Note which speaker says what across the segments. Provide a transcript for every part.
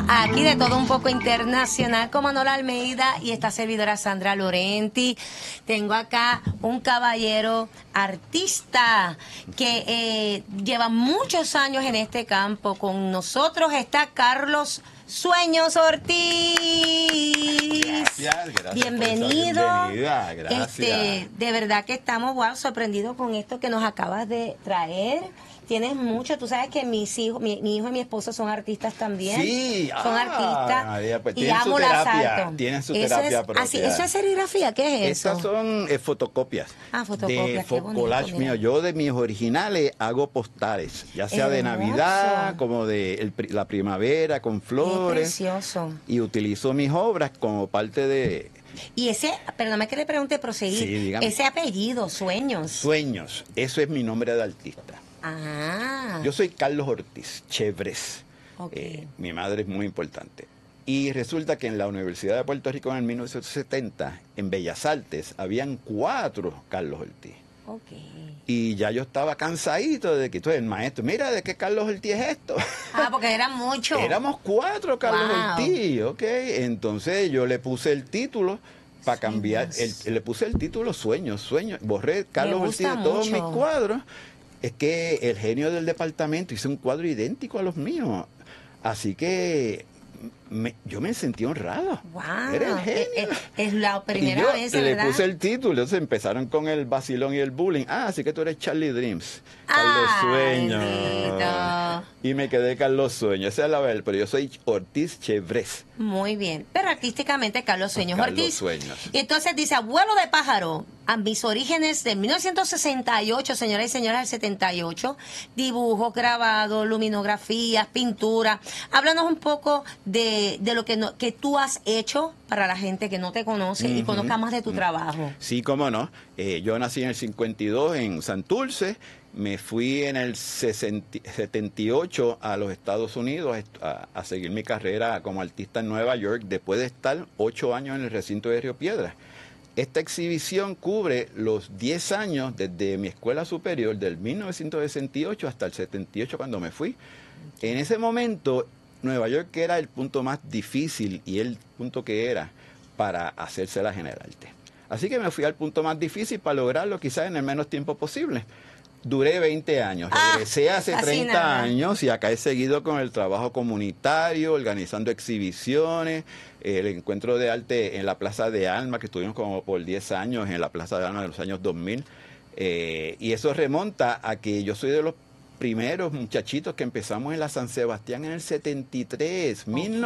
Speaker 1: Aquí de todo un poco internacional con Manuela Almeida y esta servidora Sandra Lorenti. Tengo acá un caballero artista que lleva muchos años en este campo. Con nosotros está Carlos Sueños Ortiz.
Speaker 2: Gracias.
Speaker 1: Bienvenido.
Speaker 2: Bienvenida, gracias.
Speaker 1: De verdad que estamos sorprendidos con esto que nos acabas de traer. Tienes mucho, tú sabes que mis hijos, mi hijo y mi esposo son artistas también.
Speaker 2: Sí,
Speaker 1: son artistas.
Speaker 2: María, pues
Speaker 1: y amo las artes.
Speaker 2: Tienen su terapia propia.
Speaker 1: ¿Eso es serigrafía? ¿Qué es eso?
Speaker 2: Estas son fotocopias.
Speaker 1: Fotocopias.
Speaker 2: De collage mío. Yo de mis originales hago postales, ya sea de Navidad, como de la primavera, con flores.
Speaker 1: Qué precioso.
Speaker 2: Y utilizo mis obras como parte de...
Speaker 1: Y ese, perdóname que le pregunte, proseguir.
Speaker 2: Sí, dígame.
Speaker 1: Ese apellido, Sueños.
Speaker 2: Sueños, eso es mi nombre de artista.
Speaker 1: Ah.
Speaker 2: Yo soy Carlos Ortiz Chevres.
Speaker 1: Okay.
Speaker 2: Mi madre es muy importante. Y resulta que en la Universidad de Puerto Rico en el 1970, en Bellas Artes, habían 4 Carlos Ortiz.
Speaker 1: Okay.
Speaker 2: Y ya yo estaba cansadito de que entonces el maestro, mira, ¿de qué Carlos Ortiz es esto?
Speaker 1: Porque eran muchos.
Speaker 2: Éramos 4 Carlos
Speaker 1: Wow.
Speaker 2: Ortiz, ok. Entonces yo le puse el título para cambiar, le puse el título Sueños, borré Carlos Ortiz de todos mis cuadros. Es que el genio del departamento hizo un cuadro idéntico a los míos. Así que yo me sentí honrado.
Speaker 1: Wow.
Speaker 2: Era el genio.
Speaker 1: Es la primera vez,
Speaker 2: le
Speaker 1: ¿verdad?
Speaker 2: puse el título. Entonces empezaron con el vacilón y el bullying. Así que tú eres Charlie Dreams. Carlos Sueños.
Speaker 1: Bendito.
Speaker 2: Y me quedé Carlos Sueños. Esa es la verdad. Pero yo soy Ortiz Chevres.
Speaker 1: Muy bien. Pero artísticamente Carlos Sueños
Speaker 2: Carlos
Speaker 1: Ortiz.
Speaker 2: Sueños.
Speaker 1: Y entonces dice, abuelo de pájaro, a mis orígenes de 1968, señoras y señores, del 78, dibujo, grabado, luminografías, pintura. Háblanos un poco de lo que tú has hecho para la gente que no te conoce y conozca más de tu trabajo.
Speaker 2: Sí, cómo no. Yo nací en el 52 en Santurce. Me fui en el 78 a los Estados Unidos a seguir mi carrera como artista en Nueva York, después de estar 8 años en el recinto de Río Piedras. Esta exhibición cubre los 10 años desde mi escuela superior, del 1968 hasta el 78 cuando me fui. En ese momento, Nueva York era el punto más difícil y el punto que era para hacérselas en el arte. Así que me fui al punto más difícil para lograrlo quizás en el menos tiempo posible. Duré 20 años, regresé hace 30 años y acá he seguido con el trabajo comunitario, organizando exhibiciones, el encuentro de arte en la Plaza de Alma, que estuvimos como por 10 años en la Plaza de Alma de los años 2000, y eso remonta a que yo soy de los primeros muchachitos que empezamos en la San Sebastián en el 73,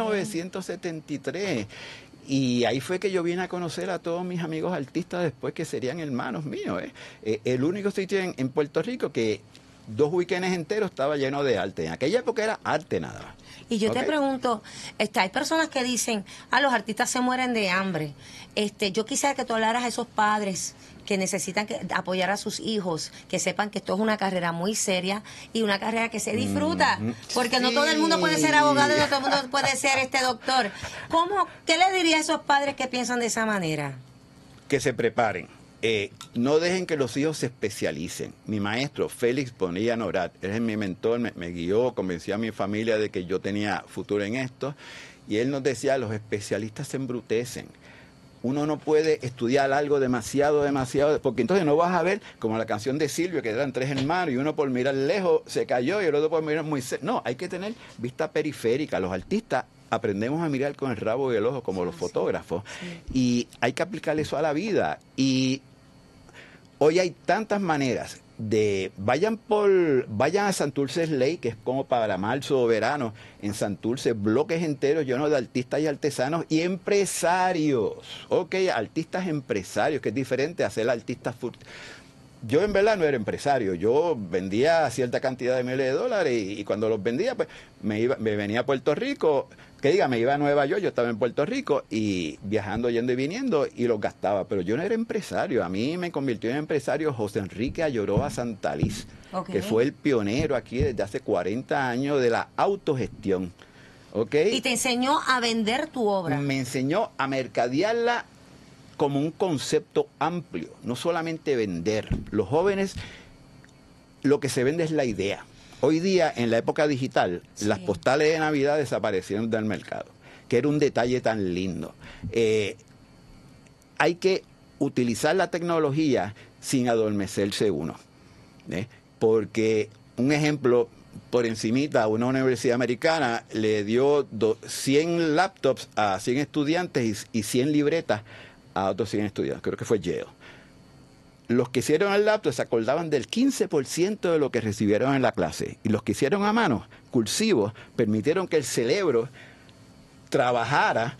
Speaker 2: 1973. Y ahí fue que yo vine a conocer a todos mis amigos artistas después que serían hermanos míos. El único sitio en Puerto Rico que 2 weekends enteros estaba lleno de arte. En aquella época era arte nada más.
Speaker 1: Y yo te pregunto, hay personas que dicen, los artistas se mueren de hambre. Yo quisiera que tú hablaras a esos padres que necesitan apoyar a sus hijos, que sepan que esto es una carrera muy seria y una carrera que se disfruta, porque no todo el mundo puede ser abogado y no todo el mundo puede ser doctor. ¿Qué le diría a esos padres que piensan de esa manera?
Speaker 2: Que se preparen. No dejen que los hijos se especialicen. Mi maestro, Félix Bonilla Norat, él es mi mentor, me guió, convenció a mi familia de que yo tenía futuro en esto, y él nos decía, los especialistas se embrutecen. Uno no puede estudiar algo demasiado, porque entonces no vas a ver, como la canción de Silvio, que eran 3 hermanos, y uno por mirar lejos se cayó, y el otro por mirar muy cerca. No, hay que tener vista periférica. Los artistas aprendemos a mirar con el rabo y el ojo, como los fotógrafos, y hay que aplicar eso a la vida. Y hoy hay tantas maneras de vayan a Santurce Lake, que es como para marzo o verano, en Santurce, bloques enteros llenos de artistas y artesanos y empresarios, artistas empresarios, que es diferente a ser artistas. Yo en verdad no era empresario, yo vendía cierta cantidad de miles de dólares y cuando los vendía, pues me venía a Puerto Rico, me iba a Nueva York, yo estaba en Puerto Rico y viajando, yendo y viniendo y los gastaba, pero yo no era empresario. A mí me convirtió en empresario José Enrique Ayoroa Santaliz, que fue el pionero aquí desde hace 40 años de la autogestión.
Speaker 1: Y te enseñó a vender tu obra.
Speaker 2: Me enseñó a mercadearla como un concepto amplio, no solamente vender. Los jóvenes, lo que se vende es la idea. Hoy día, en la época digital,
Speaker 1: Sí.
Speaker 2: las postales de Navidad desaparecieron del mercado, que era un detalle tan lindo. Hay que utilizar la tecnología sin adormecerse uno, ¿eh? Porque, un ejemplo, por encimita, una universidad americana le dio 100 laptops a 100 estudiantes y 100 libretas a otros 100 estudiantes. Creo que fue Yale. Los que hicieron el laptop se acordaban del 15% de lo que recibieron en la clase. Y los que hicieron a mano, cursivos, permitieron que el cerebro trabajara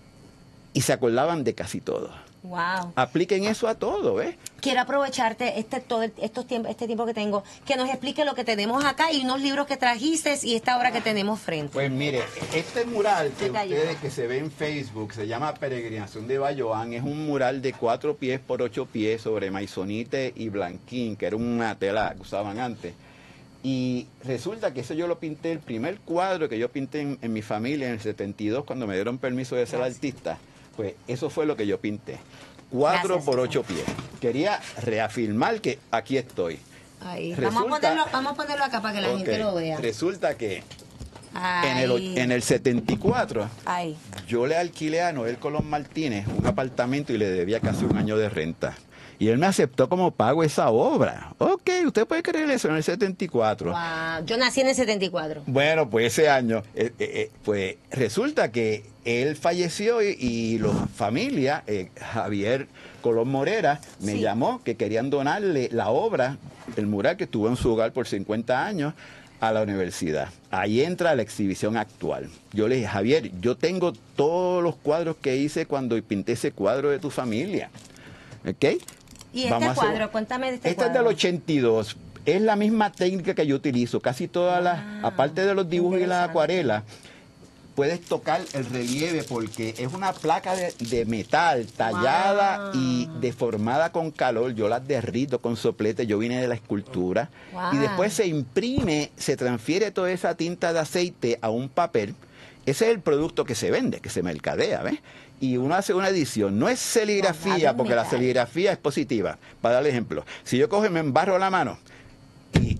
Speaker 2: y se acordaban de casi todo.
Speaker 1: Wow.
Speaker 2: Apliquen eso a todo, ¿ves?
Speaker 1: Quiero aprovecharte este tiempo que tengo, que nos explique lo que tenemos acá y unos libros que trajiste y esta obra que tenemos frente.
Speaker 2: Pues mire, este mural que
Speaker 1: Se cayó.
Speaker 2: ustedes que se ve en Facebook se llama Peregrinación de Bayoán, es un mural de 4 pies por 8 pies sobre maisonite y blanquín, que era una tela que usaban antes. Y resulta que eso yo lo pinté, el primer cuadro que yo pinté en mi familia en el 72, cuando me dieron permiso de ser artista, pues eso fue lo que yo pinté. 4
Speaker 1: Gracias,
Speaker 2: por
Speaker 1: César.
Speaker 2: 8 pies. Quería reafirmar que aquí estoy.
Speaker 1: Ahí.
Speaker 2: Resulta-
Speaker 1: Vamos a ponerlo acá para que la
Speaker 2: Ok,
Speaker 1: gente lo vea.
Speaker 2: Resulta que
Speaker 1: Ahí.
Speaker 2: en el 74
Speaker 1: Ahí.
Speaker 2: yo le alquilé a Noel Colón Martínez un apartamento y le debía casi un año de renta. Y él me aceptó como pago esa obra. Ok, usted puede creer eso en el 74.
Speaker 1: Wow. Yo nací en el 74.
Speaker 2: Bueno, pues ese año, pues resulta que él falleció y la familia, Javier Colón Morera, me
Speaker 1: Sí.
Speaker 2: llamó que querían donarle la obra, el mural que estuvo en su hogar por 50 años, a la universidad. Ahí entra la exhibición actual. Yo le dije, Javier, yo tengo todos los cuadros que hice cuando pinté ese cuadro de tu familia. ¿Ok?
Speaker 1: Y
Speaker 2: Vamos a
Speaker 1: este
Speaker 2: hacer-
Speaker 1: cuadro, cuéntame de este
Speaker 2: Este es
Speaker 1: cuadro.
Speaker 2: del 82. Es la misma técnica que yo utilizo. Casi todas las, aparte de los dibujos y las
Speaker 1: Interesante.
Speaker 2: acuarelas, puedes tocar el relieve porque es una placa de metal tallada
Speaker 1: Wow.
Speaker 2: y deformada con calor. Yo las derrito con soplete. Yo vine de la escultura.
Speaker 1: Wow.
Speaker 2: Y después se imprime, se transfiere toda esa tinta de aceite a un papel. Ese es el producto que se vende, que se mercadea, ¿ves? Y uno hace una edición. No es serigrafía,
Speaker 1: Forrado
Speaker 2: porque
Speaker 1: en
Speaker 2: la
Speaker 1: metal.
Speaker 2: serigrafía es positiva. Para darle ejemplo, si yo cojo y me embarro la mano y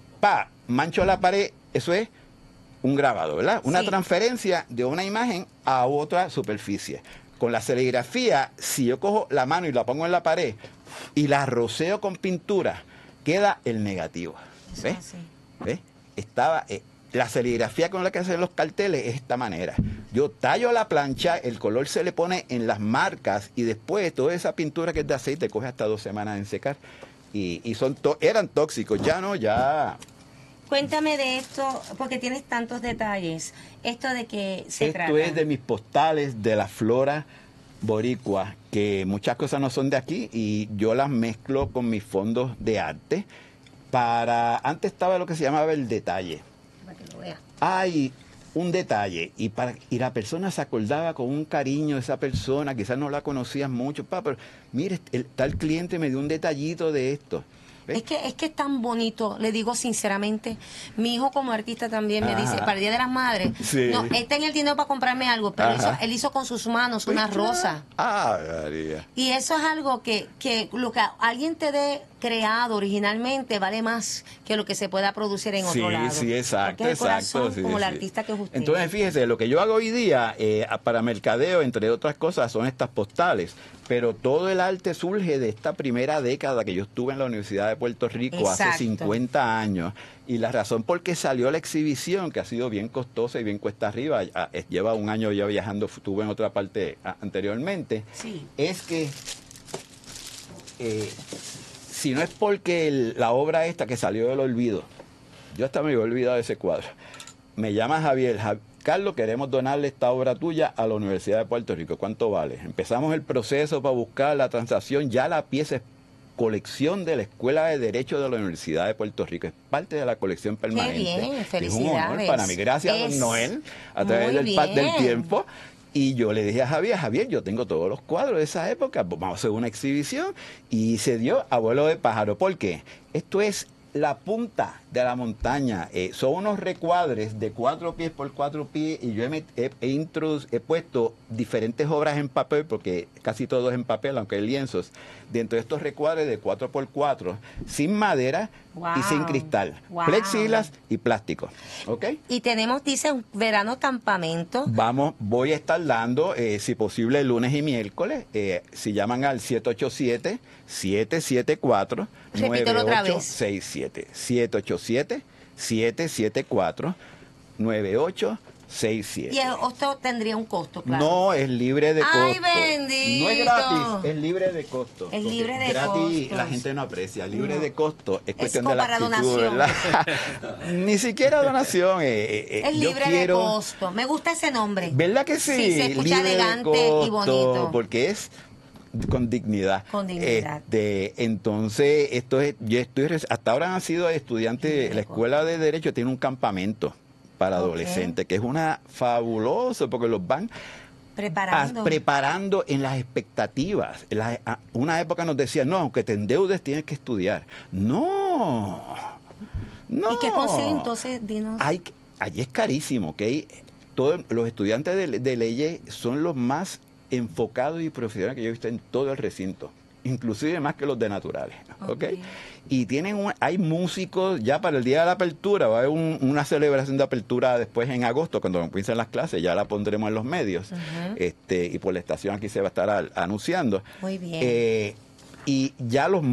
Speaker 2: mancho la pared, eso es un grabado, ¿verdad? Una
Speaker 1: Sí.
Speaker 2: transferencia de una imagen a otra superficie. Con la serigrafía, si yo cojo la mano y la pongo en la pared y la roceo con pintura, queda el negativo.
Speaker 1: Eso
Speaker 2: ¿Ves?
Speaker 1: es así.
Speaker 2: ¿Ves? La serigrafía con la que hacen los carteles es esta manera. Yo tallo la plancha, el color se le pone en las marcas y después toda esa pintura que es de aceite coge hasta 2 semanas en secar. Y eran tóxicos, ya no, ya.
Speaker 1: Cuéntame de esto, porque tienes tantos detalles. Esto de que se
Speaker 2: Esto
Speaker 1: trata.
Speaker 2: es de mis postales de la flora boricua, que muchas cosas no son de aquí y yo las mezclo con mis fondos de arte. Antes estaba lo que se llamaba el detalle.
Speaker 1: Para que lo vea.
Speaker 2: Hay un detalle y la persona se acordaba con un cariño de esa persona, quizás no la conocías mucho, pero mire, tal cliente me dio un detallito de esto. ¿Ves?
Speaker 1: Es que es tan bonito, le digo sinceramente. Mi hijo como artista también me
Speaker 2: Ajá.
Speaker 1: dice, para el Día de las Madres,
Speaker 2: Sí.
Speaker 1: no, él tenía el dinero para comprarme algo, pero
Speaker 2: Ajá.
Speaker 1: él hizo con sus manos una rosa.
Speaker 2: Ah, María.
Speaker 1: Y eso es algo que lo que alguien te dé creado originalmente vale más que lo que se pueda producir en otro lado.
Speaker 2: Sí, exacto,
Speaker 1: Porque es el
Speaker 2: exacto.
Speaker 1: corazón,
Speaker 2: sí,
Speaker 1: como el
Speaker 2: sí.
Speaker 1: artista que es usted.
Speaker 2: Entonces, fíjese, lo que yo hago hoy día para mercadeo, entre otras cosas, son estas postales. Pero todo el arte surge de esta primera década que yo estuve en la Universidad de Puerto Rico hace
Speaker 1: Exacto.
Speaker 2: 50 años. Y la razón por qué salió la exhibición, que ha sido bien costosa y bien cuesta arriba, lleva un año ya viajando, estuve en otra parte anteriormente,
Speaker 1: Sí.
Speaker 2: es que si no es porque la obra esta que salió del olvido, yo hasta me había olvidado de ese cuadro, me llama Javier, Carlos, queremos donarle esta obra tuya a la Universidad de Puerto Rico, ¿cuánto vale? Empezamos el proceso para buscar la transacción, ya la pieza es colección de la Escuela de Derecho de la Universidad de Puerto Rico, es parte de la colección permanente.
Speaker 1: bien,
Speaker 2: Es un honor
Speaker 1: felicidades.
Speaker 2: para mí, gracias a don
Speaker 1: Es
Speaker 2: Noel, a través
Speaker 1: muy
Speaker 2: del paz del
Speaker 1: bien.
Speaker 2: tiempo. Y yo le dije a Javier, yo tengo todos los cuadros de esa época, vamos a hacer una exhibición. Y se dio a vuelo de pájaro. ¿Por qué? Esto es la punta de la montaña. Son unos recuadres de 4 pies por 4 pies y yo he puesto diferentes obras en papel, porque casi todo es en papel, aunque hay lienzos, dentro de estos recuadres de 4 por 4, sin madera y sin cristal, plexiglas y plástico. ¿Ok?
Speaker 1: Y tenemos, dice, un verano campamento.
Speaker 2: Voy a estar dando, si posible, lunes y miércoles. Si llaman al 787-774-9867.
Speaker 1: Repítelo otra vez.
Speaker 2: 787-774-9867.
Speaker 1: Y esto tendría un costo, claro.
Speaker 2: No, es libre de costo.
Speaker 1: ¡Ay, bendito!
Speaker 2: No es gratis, es libre de costo.
Speaker 1: Es libre de
Speaker 2: gratis
Speaker 1: costos.
Speaker 2: la gente no aprecia. Libre de costo es cuestión
Speaker 1: como
Speaker 2: de la
Speaker 1: para
Speaker 2: actitud,
Speaker 1: donación.
Speaker 2: ¿verdad? Ni siquiera donación.
Speaker 1: Es libre de costo. Me gusta ese nombre.
Speaker 2: ¿Verdad que sí?
Speaker 1: Sí, se escucha
Speaker 2: libre
Speaker 1: elegante
Speaker 2: de costo,
Speaker 1: y bonito.
Speaker 2: Porque es con dignidad.
Speaker 1: Con dignidad.
Speaker 2: Entonces, hasta ahora han sido estudiantes de la Escuela de Derecho, tiene un campamento para adolescentes, que es fabuloso, porque los van preparando en las expectativas. Una época nos decían, no, aunque te endeudes tienes que estudiar. No.
Speaker 1: ¿Y qué consigue entonces? Dinos.
Speaker 2: Allí es carísimo, ¿ok? Todos los estudiantes de leyes son los más enfocados y profesionales que yo he visto en todo el recinto, inclusive más que los de naturales, ¿ok? Y hay músicos ya para el día de la apertura, va a haber una celebración de apertura después en agosto, cuando empiecen las clases, ya la pondremos en los medios, y por la estación aquí se va a estar anunciando.
Speaker 1: Muy bien.
Speaker 2: Y ya los